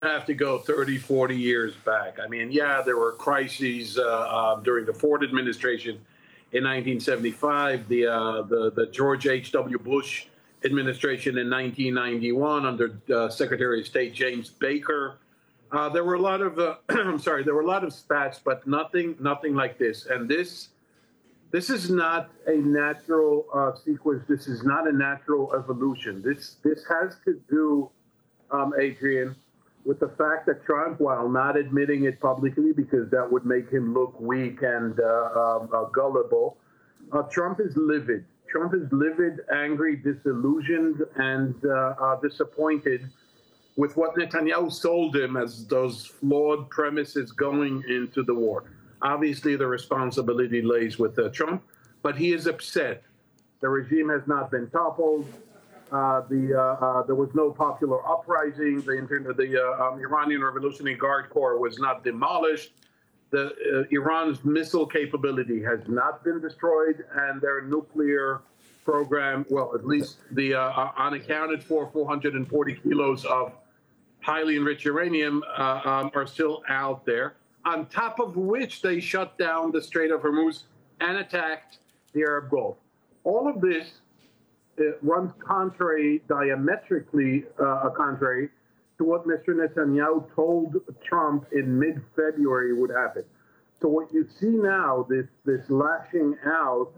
have to go 30, 40 years back. I mean, yeah, there were crises during the Ford administration in 1975, the George H.W. Bush administration in 1991 under Secretary of State James Baker. There were a lot of there were a lot of spats, but nothing like this. And this is not a natural sequence. This is not a natural evolution. This has to do, Adrian, with the fact that Trump, while not admitting it publicly because that would make him look weak and gullible, Trump is livid. Trump is livid, angry, disillusioned, and disappointed with what Netanyahu sold him as those flawed premises going into the war. Obviously, the responsibility lays with Trump, but he is upset. The regime has not been toppled. There was no popular uprising. The Iranian Revolutionary Guard Corps was not demolished. Iran's missile capability has not been destroyed, and their nuclear program, well, at least the unaccounted for 440 kilos of highly enriched uranium are still out there, on top of which they shut down the Strait of Hormuz and attacked the Arab Gulf. All of this runs diametrically contrary to what Mr. Netanyahu told Trump in mid-February would happen. So what you see now, this lashing out,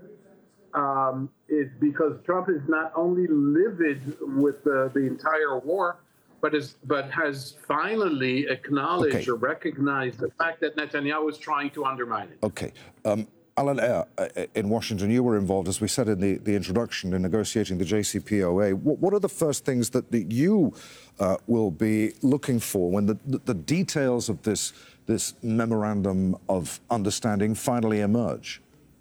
is because Trump is not only livid with the entire war, but has finally acknowledged or recognized the fact that Netanyahu is trying to undermine it. Okay. Alan Eyre, in Washington, you were involved, as we said in the introduction, in negotiating the JCPOA. What are the first things that you will be looking for when the details of this memorandum of understanding finally emerge?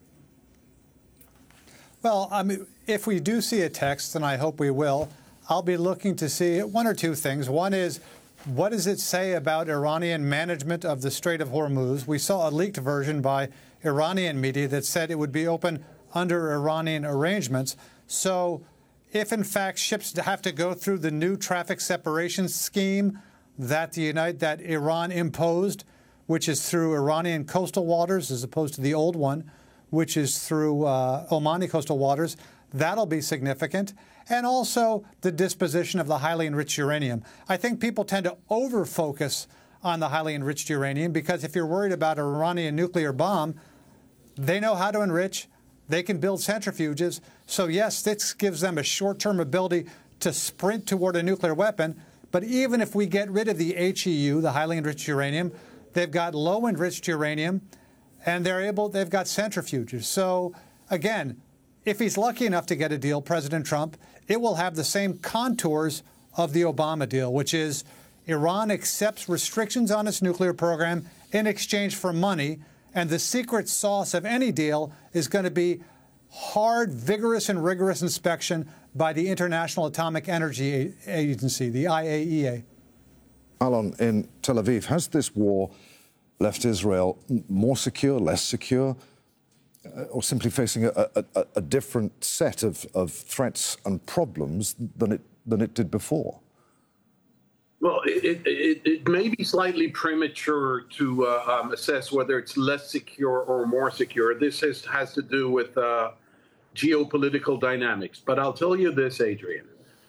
Well, I mean, if we do see a text, and I hope we will, I'll be looking to see one or two things. One is, what does it say about Iranian management of the Strait of Hormuz? We saw a leaked version by Iranian media that said it would be open under Iranian arrangements. So if, in fact, ships have to go through the new traffic separation scheme that Iran imposed, which is through Iranian coastal waters as opposed to the old one, which is through Omani coastal waters, that'll be significant. And also the disposition of the highly enriched uranium. I think people tend to over-focus on the highly enriched uranium because if you're worried about an Iranian nuclear bomb, they know how to enrich. They can build centrifuges. So, yes, this gives them a short-term ability to sprint toward a nuclear weapon. But even if we get rid of the HEU, the highly enriched uranium, they've got low-enriched uranium, and they've got centrifuges. So, again, if he's lucky enough to get a deal, President Trump, it will have the same contours of the Obama deal, which is Iran accepts restrictions on its nuclear program in exchange for money, and the secret sauce of any deal is going to be hard, vigorous, and rigorous inspection by the International Atomic Energy Agency, the IAEA. Alon, in Tel Aviv, has this war left Israel more secure, less secure, or simply facing a different set of threats and problems than it did before? Well, it may be slightly premature to assess whether it's less secure or more secure. This has to do with geopolitical dynamics. But I'll tell you this, Adrian.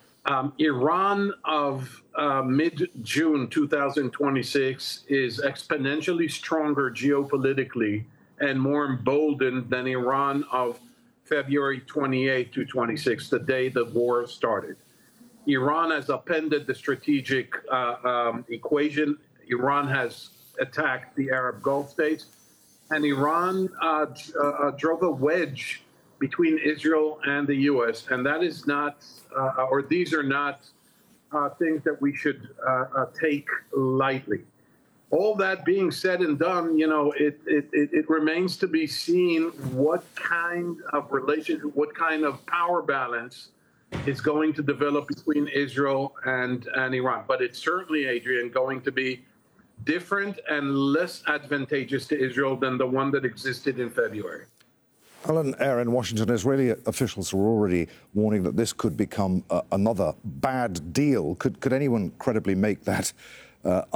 Iran of mid-June 2026 is exponentially stronger geopolitically and more emboldened than Iran of February 28 to 26, the day the war started. Iran has upended the strategic equation. Iran has attacked the Arab Gulf states, and Iran drove a wedge between Israel and the U.S., and that is not, or these are not things that we should take lightly. All that being said and done, you know, it remains to be seen what kind of relationship, what kind of power balance is going to develop between Israel and Iran. But it's certainly, Adrian, going to be different and less advantageous to Israel than the one that existed in February. Alan Eyre, in Washington, Israeli officials are already warning that this could become another bad deal. Could anyone credibly make that